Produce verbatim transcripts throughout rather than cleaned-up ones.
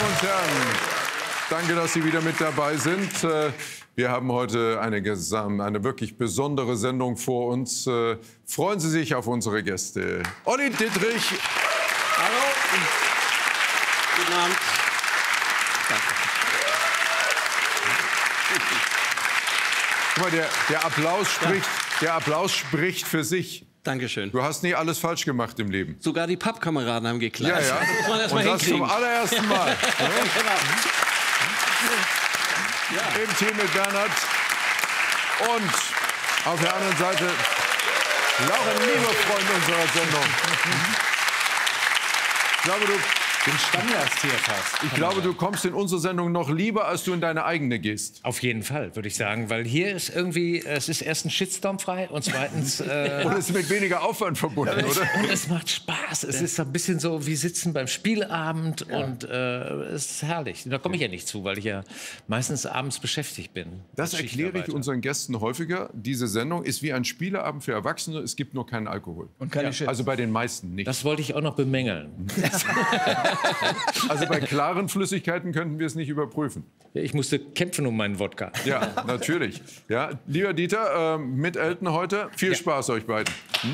und Herren, danke, dass Sie wieder mit dabei sind. Wir haben heute eine, eine wirklich besondere Sendung vor uns. Freuen Sie sich auf unsere Gäste. Olli Dittrich. Hallo. Guten Abend. Danke. Guck mal, der, der, Applaus spricht, ja. der Applaus spricht für sich. Dankeschön. Du hast nie alles falsch gemacht im Leben. Sogar die Pappkameraden haben geklatscht. Ja, ja. Das muss man erst mal Und das hinkriegen. zum allerersten Mal. Ja, genau. Ja. Im Team mit Bernhard. Und auf der anderen Seite Lauren, lieber Freund unserer Sendung. Ich glaube, du, den Stammgast hier fast. Ich glaube, du kommst in unsere Sendung noch lieber, als du in deine eigene gehst. Auf jeden Fall, würde ich sagen. Weil hier ist irgendwie, es ist erstens Shitstorm frei und zweitens... Äh, und es ist mit weniger Aufwand verbunden, ja, oder? Und es macht Spaß. Es ja. ist ein bisschen so wie sitzen beim Spieleabend ja. und äh, es ist herrlich. Da komme ich ja nicht zu, weil ich ja meistens abends beschäftigt bin. Das erkläre ich unseren Gästen häufiger. Diese Sendung ist wie ein Spieleabend für Erwachsene. Es gibt nur keinen Alkohol. Und keine ja. Also bei den meisten nicht. Das wollte ich auch noch bemängeln. Also bei klaren Flüssigkeiten könnten wir es nicht überprüfen. Ja, ich musste kämpfen um meinen Wodka. Ja, natürlich. Ja, lieber Dieter, äh, mit Elton heute. Viel ja. Spaß euch beiden. Hm?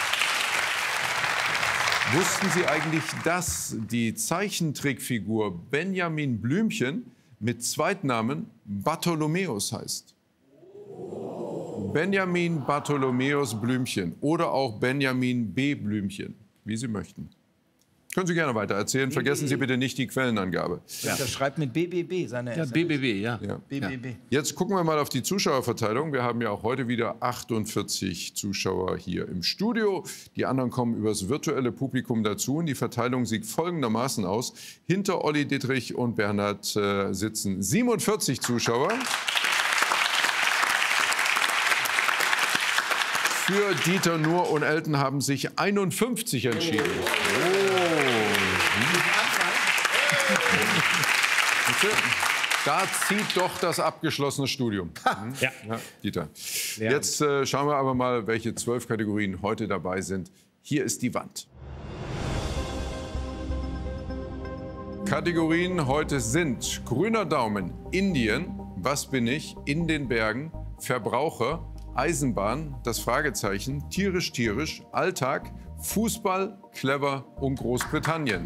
Wussten Sie eigentlich, dass die Zeichentrickfigur Benjamin Blümchen mit Zweitnamen Bartholomäus heißt? Benjamin Bartholomäus Blümchen oder auch Benjamin B. Blümchen, wie Sie möchten. Können Sie gerne weiter erzählen. Vergessen Sie bitte nicht die Quellenangabe. Ja. Der schreibt mit B B B seine Ja, B B B, ja. ja. B B B. Jetzt gucken wir mal auf die Zuschauerverteilung. Wir haben ja auch heute wieder achtundvierzig Zuschauer hier im Studio. Die anderen kommen übers virtuelle Publikum dazu. Und die Verteilung sieht folgendermaßen aus. Hinter Olli Dittrich und Bernhard äh, sitzen siebenundvierzig Zuschauer. Für Dieter Nuhr und Elton haben sich einundfünfzig entschieden. Oh. Da zieht doch das abgeschlossene Studium. Hm? Ja. Ja, Dieter. Jetzt äh, schauen wir aber mal, welche zwölf Kategorien heute dabei sind. Hier ist die Wand. Kategorien heute sind Grüner Daumen, Indien, Was bin ich, In den Bergen, Verbraucher, Eisenbahn, das Fragezeichen, Tierisch, tierisch, Alltag, Fußball, Clever und Großbritannien.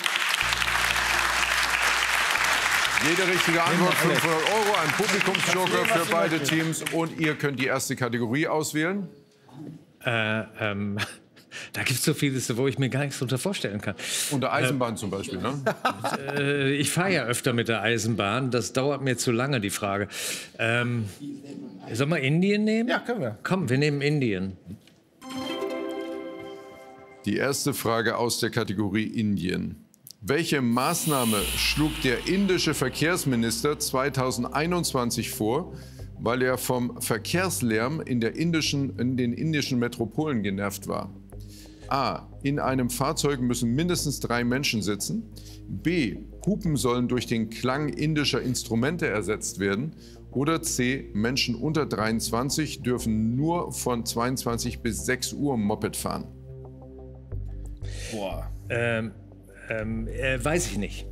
Jede richtige Antwort fünfhundert Euro, ein Publikumsjoker für beide Teams. Und ihr könnt die erste Kategorie auswählen. Äh, ähm, da gibt es so vieles, wo ich mir gar nichts darunter vorstellen kann. Unter Eisenbahn äh, zum Beispiel, ne? Äh, ich fahre ja öfter mit der Eisenbahn. Das dauert mir zu lange, die Frage. Ähm, sollen wir Indien nehmen? Ja, können wir. Komm, wir nehmen Indien. Die erste Frage aus der Kategorie Indien. Welche Maßnahme schlug der indische Verkehrsminister zweitausendeinundzwanzig vor, weil er vom Verkehrslärm in, der indischen, in den indischen Metropolen genervt war? A. In einem Fahrzeug müssen mindestens drei Menschen sitzen. B. Hupen sollen durch den Klang indischer Instrumente ersetzt werden. Oder C. Menschen unter dreiundzwanzig dürfen nur von zweiundzwanzig bis sechs Uhr Moped fahren. Boah. Ähm, ähm, äh, weiß ich nicht.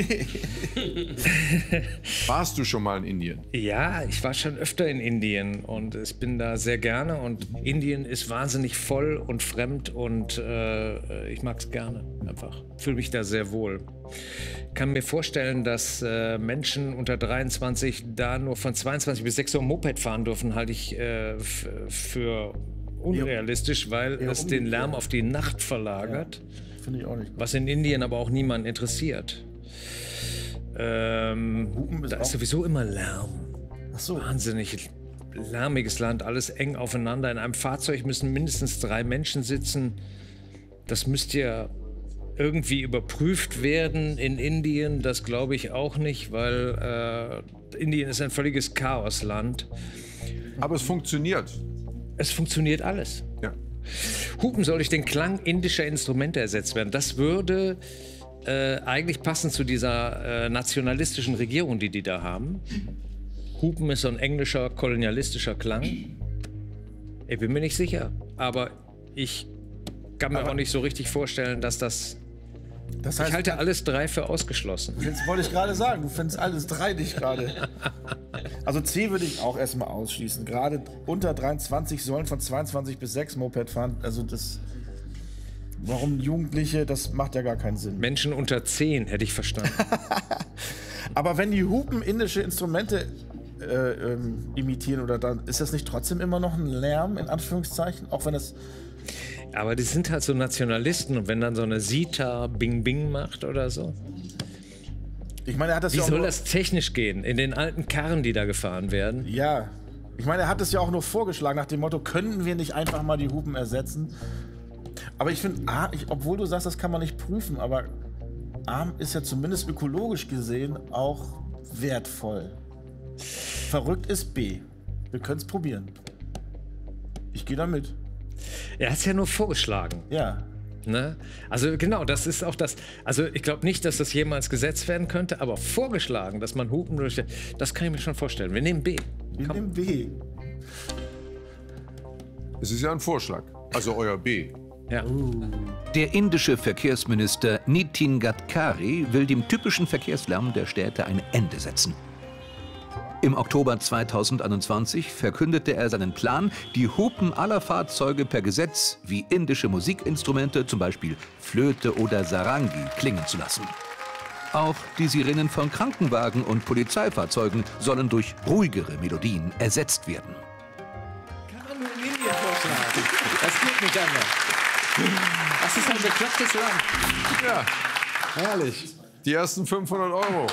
Warst du schon mal in Indien? Ja, ich war schon öfter in Indien und ich bin da sehr gerne. Und Indien ist wahnsinnig voll und fremd und äh, ich mag es gerne einfach. Fühle mich da sehr wohl. Kann mir vorstellen, dass äh, Menschen unter dreiundzwanzig da nur von zweiundzwanzig bis sechs Uhr Moped fahren dürfen, halte ich äh, für unrealistisch, weil ja, es den Lärm auf die Nacht verlagert. Ja, finde ich auch nicht gut. Was in Indien aber auch niemanden interessiert. Ähm, ist da ist sowieso immer Lärm. Ach so. Wahnsinnig lärmiges Land, alles eng aufeinander. In einem Fahrzeug müssen mindestens drei Menschen sitzen. Das müsste ja irgendwie überprüft werden in Indien. Das glaube ich auch nicht, weil äh, Indien ist ein völliges Chaosland. Aber es funktioniert. Es funktioniert alles. Ja. Hupen soll durch den Klang indischer Instrumente ersetzt werden. Das würde äh, eigentlich passen zu dieser äh, nationalistischen Regierung, die die da haben. Hupen ist so ein englischer, kolonialistischer Klang. Ich bin mir nicht sicher, aber ich kann mir aber auch nicht so richtig vorstellen, dass das Das Ich heißt, halte alles drei für ausgeschlossen. jetzt wollte ich gerade sagen, du findest alles drei nicht gerade. Also C würde ich auch erstmal ausschließen. Gerade unter dreiundzwanzig sollen von zweiundzwanzig bis sechs Moped fahren. Also das, warum Jugendliche, das macht ja gar keinen Sinn. Menschen unter zehn hätte ich verstanden. Aber wenn die Hupen indische Instrumente äh, ähm, imitieren, oder dann ist das nicht trotzdem immer noch ein Lärm, in Anführungszeichen? Auch wenn es... Aber die sind halt so Nationalisten und wenn dann so eine Sita Bing Bing macht oder so. Ich meine, er hat das Wie ja auch soll nur, das technisch gehen? In den alten Karren, die da gefahren werden? Ja. Ich meine, er hat es ja auch nur vorgeschlagen nach dem Motto, können wir nicht einfach mal die Hupen ersetzen? Aber ich finde, ah, ich, obwohl du sagst, das kann man nicht prüfen, aber Arm ist ja zumindest ökologisch gesehen auch wertvoll. Verrückt ist B. Wir können es probieren. Ich gehe da mit. Er hat es ja nur vorgeschlagen. Ja. Ne? Also genau, das ist auch das. Also ich glaube nicht, dass das jemals gesetzt werden könnte, aber vorgeschlagen, dass man Hupen durch. Das kann ich mir schon vorstellen. Wir nehmen B. Wir nehmen B. Es ist ja ein Vorschlag. Also euer B. Ja. Der indische Verkehrsminister Nitin Gadkari will dem typischen Verkehrslärm der Städte ein Ende setzen. Im Oktober zweitausendeinundzwanzig verkündete er seinen Plan, die Hupen aller Fahrzeuge per Gesetz wie indische Musikinstrumente, zum Beispiel Flöte oder Sarangi, klingen zu lassen. Auch die Sirenen von Krankenwagen und Polizeifahrzeugen sollen durch ruhigere Melodien ersetzt werden. Kann man nur in Indien vorschlagen. Das geht nicht anders. Das ist ein beklopptes Land. Ja, Herrlich. die ersten fünfhundert Euro.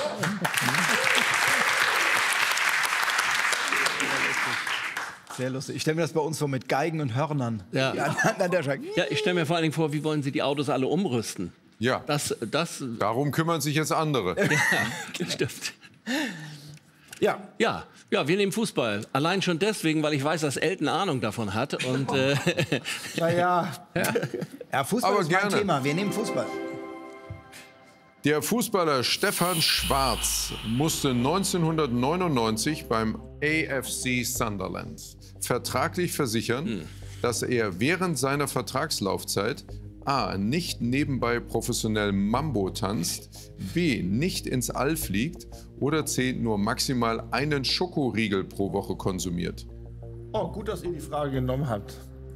Sehr lustig. Ich stelle mir das bei uns so mit Geigen und Hörnern. Ja. Die an, an der Schrank. Ja, ich stelle mir vor allen Dingen vor, wie wollen Sie die Autos alle umrüsten? Ja, Das, das, darum kümmern sich jetzt andere. ja, stimmt. Ja. Ja, ja, wir nehmen Fußball. Allein schon deswegen, weil ich weiß, dass Elton Ahnung davon hat. Und äh, Ja, ja. Ja, Fußball Aber ist mein gerne. Thema. Wir nehmen Fußball. Der Fußballer Stefan Schwarz musste neunzehnhundertneunundneunzig beim A F C Sunderland vertraglich versichern, dass er während seiner Vertragslaufzeit a. nicht nebenbei professionell Mambo tanzt, b. nicht ins All fliegt oder c. nur maximal einen Schokoriegel pro Woche konsumiert. Oh, gut, dass ihr die Frage genommen habt.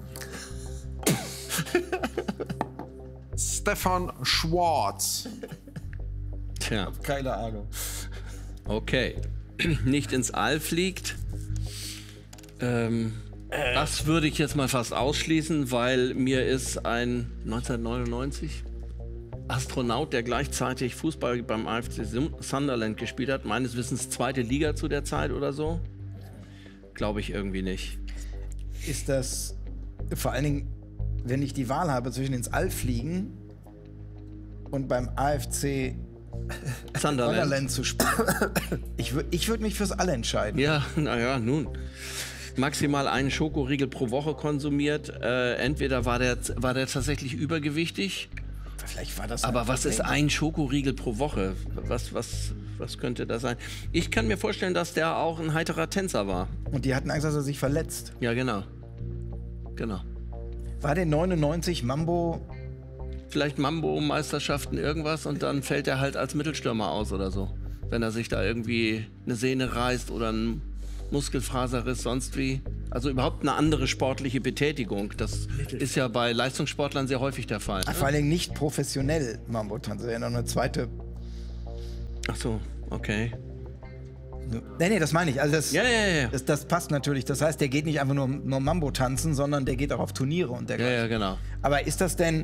Stefan Schwarz. tja, Keine Ahnung. okay. Nicht ins All fliegt. Ähm, das würde ich jetzt mal fast ausschließen, weil mir ist ein neunzehnhundertneunundneunzig Astronaut, der gleichzeitig Fußball beim A F C Sunderland gespielt hat, meines Wissens zweite Liga zu der Zeit oder so. Glaube ich irgendwie nicht. Ist das vor allen Dingen, wenn ich die Wahl habe zwischen ins All fliegen und beim A F C Sunderland. Sunderland zu spielen? Ich, wür- ich würde mich fürs All entscheiden. Ja, naja, nun. Maximal einen Schokoriegel pro Woche konsumiert. Äh, entweder war der, war der tatsächlich übergewichtig, Vielleicht war das. aber ein was ist Problem. ein Schokoriegel pro Woche? Was, was, was könnte das sein? Ich kann mir vorstellen, dass der auch ein heiterer Tänzer war. Und die hatten Angst, dass er sich verletzt. Ja, genau. Genau. War der neunundneunzig Mambo? Vielleicht Mambo-Meisterschaften, irgendwas, und dann fällt er halt als Mittelstürmer aus oder so. Wenn er sich da irgendwie eine Sehne reißt oder ein Muskelfaserriss, sonst wie. Also überhaupt eine andere sportliche Betätigung. Das ist ja bei Leistungssportlern sehr häufig der Fall. Vor allen Dingen nicht professionell Mambo-Tanz. Er hat noch eine zweite. Ach so, okay. Nee, nee, das meine ich. Also das, Ja, ja, ja. das, das passt natürlich. Das heißt, der geht nicht einfach nur, nur Mambo tanzen, sondern der geht auch auf Turniere und Ja, dergleichen. ja, genau. Aber ist das denn.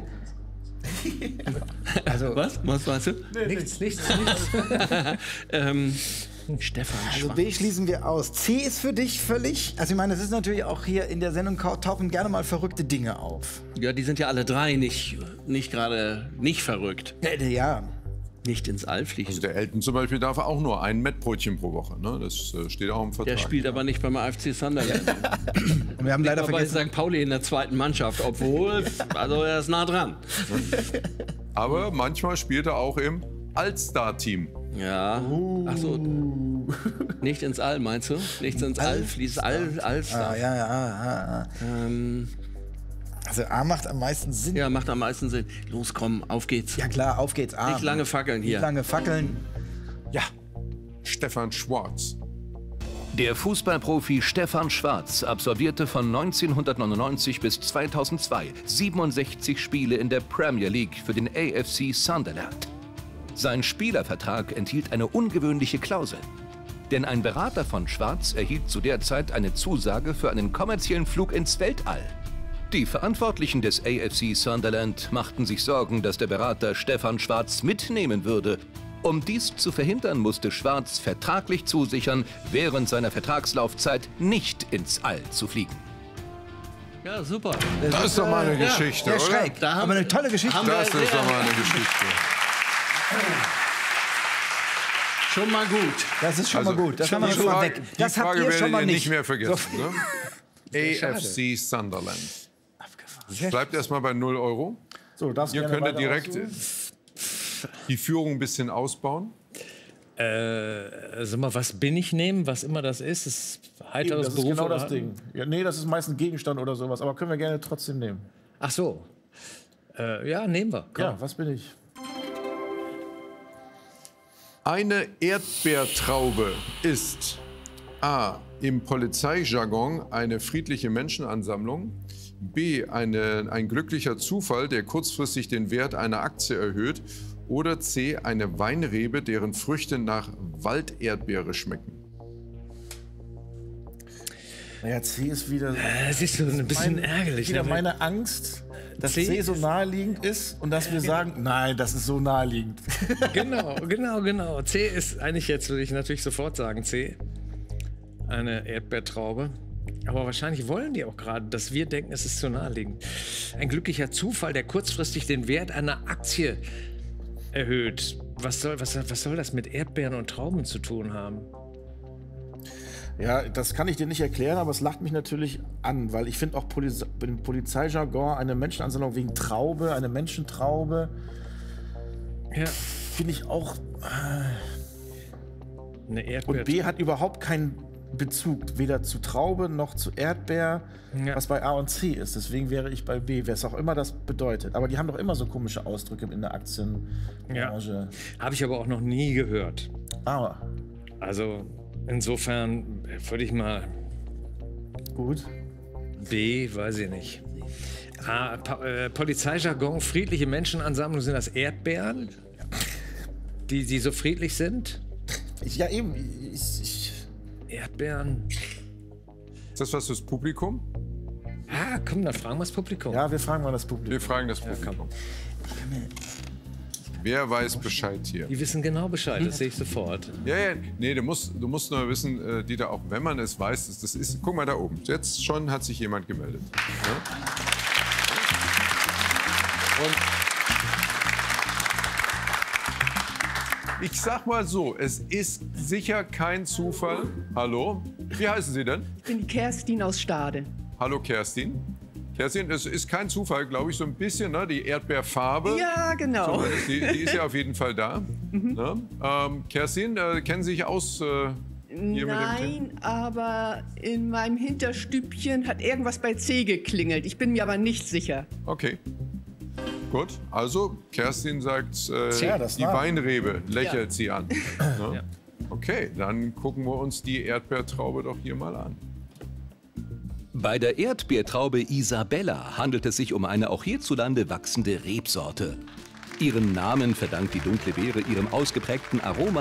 Also, Was? Was meinst du? Nichts, nichts, nichts. ähm, Stefan Also Schwarz. B schließen wir aus. C ist für dich völlig. Also ich meine, es ist natürlich auch hier in der Sendung kau- tauchen gerne mal verrückte Dinge auf. Ja, die sind ja alle drei nicht, nicht gerade nicht verrückt. Ja, ja. Nicht ins All fliegen. Also der Elton zum Beispiel darf auch nur ein Mettbrötchen pro Woche. Ne? Das äh, steht auch im Vertrag. Der spielt aber nicht beim A F C Sunderland. Und wir haben leider Aber bei vergessen. Sankt Pauli in der zweiten Mannschaft, obwohl, also er ist nah dran. Aber manchmal spielt er auch im All-Star-Team. Ja. Ach so. Nicht ins All, meinst du? Nicht ins All fließt All, Allstar. Ah, ja, ja, ja, ja. Ähm, Also A macht am meisten Sinn. Ja, macht am meisten Sinn. Los, komm, auf geht's. Ja klar, auf geht's. A. Nicht lange fackeln hier. Nicht lange fackeln. Ja. Stefan Schwarz. Der Fußballprofi Stefan Schwarz absolvierte von neunzehnhundertneunundneunzig bis zweitausendzwei siebenundsechzig Spiele in der Premier League für den A F C Sunderland. Sein Spielervertrag enthielt eine ungewöhnliche Klausel. Denn ein Berater von Schwarz erhielt zu der Zeit eine Zusage für einen kommerziellen Flug ins Weltall. Die Verantwortlichen des A F C Sunderland machten sich Sorgen, dass der Berater Stefan Schwarz mitnehmen würde. Um dies zu verhindern, musste Schwarz vertraglich zusichern, während seiner Vertragslaufzeit nicht ins All zu fliegen. Ja, super. Das ist doch mal eine Ja, Geschichte, Sehr oder? schräg. Da haben Aber eine wir- tolle Geschichte. haben wir- Das ist doch mal eine Geschichte. Schon mal gut. Das ist schon Also, mal gut. Das die haben wir schon mal Frage, weg. die Das habt Frage ihr werdet schon mal ihr nicht. nicht mehr vergessen. So. Ne? A F C Sunderland. Sehr Bleibt erstmal bei null Euro. So, das Ihr könnt ja direkt äh, die Führung ein bisschen ausbauen. Äh, sag mal, was bin ich nehmen, was immer das ist? ist heiteres Das ist Beruf genau oder- das Ding. Ja, nee, das ist meist ein Gegenstand oder sowas, aber können wir gerne trotzdem nehmen. Ach so. Äh, ja, nehmen wir. Komm. Ja, was bin ich? Eine Erdbeertraube ist A. im Polizeijargon eine friedliche Menschenansammlung, B. Eine, ein glücklicher Zufall, der kurzfristig den Wert einer Aktie erhöht, oder C. eine Weinrebe, deren Früchte nach Walderdbeere schmecken. Naja, C ist wieder, Das ist so ein bisschen mein, ärgerlich. wieder ne? meine Angst, dass C C, so naheliegend ist und dass wir sagen, nein, das ist so naheliegend. Genau, genau, genau. C ist eigentlich jetzt, würde ich natürlich sofort sagen, C. Eine Erdbeertraube. Aber wahrscheinlich wollen die auch gerade, dass wir denken, es ist zu naheliegend. Ein glücklicher Zufall, der kurzfristig den Wert einer Aktie erhöht. Was soll, was, was soll das mit Erdbeeren und Trauben zu tun haben? Ja, das kann ich dir nicht erklären, aber es lacht mich natürlich an, weil ich finde auch Poliz im Polizeijargon eine Menschenansammlung wegen Traube, eine Menschentraube, Ja, finde ich auch. eine Erdbeer. Und B hat überhaupt keinen Bezug, weder zu Traube noch zu Erdbeer, Ja. was bei A und C ist. Deswegen wäre ich bei B, wer es auch immer das bedeutet. Aber die haben doch immer so komische Ausdrücke in der Aktienbranche. Habe ich aber auch noch nie gehört. Ah, Also insofern würde ich mal gut. B, weiß ich nicht. A, pa äh, Polizeijargon, friedliche Menschenansammlungen, sind das Erdbeeren? Die, die so friedlich sind? Ich, ja, eben. Ich, ich, Erdbeeren. Ist das was fürs Publikum? Ah, komm, dann fragen wir das Publikum. ja, wir fragen mal das Publikum. Wir fragen das Publikum. Wer weiß Bescheid hier? Die wissen genau Bescheid, das sehe ich sofort. Ja, ja, nee, du musst, du musst nur wissen, äh, Dieter, auch wenn man es weiß, dass das ist. Guck mal da oben. Jetzt schon hat sich jemand gemeldet. Ja? Und ich sag mal so, es ist sicher kein Zufall. Hallo? Wie heißen Sie denn? Ich bin die Kerstin aus Stade. Hallo Kerstin. Kerstin, das ist kein Zufall, glaube ich, so ein bisschen, ne? Die Erdbeerfarbe. Ja, genau. Zumindest, Die, die ist ja auf jeden Fall da. Ne? Ähm, Kerstin, äh, kennen Sie sich aus äh, hier mit dem Thema? Nein, aber in meinem Hinterstübchen hat irgendwas bei C geklingelt. Ich bin mir aber nicht sicher. Okay. Gut, also Kerstin sagt, äh, Ja, das die war- Weinrebe lächelt Ja. sie an. Ne? Okay, dann gucken wir uns die Erdbeertraube doch hier mal an. Bei der Erdbeertraube Isabella handelt es sich um eine auch hierzulande wachsende Rebsorte. Ihren Namen verdankt die dunkle Beere ihrem ausgeprägten Aroma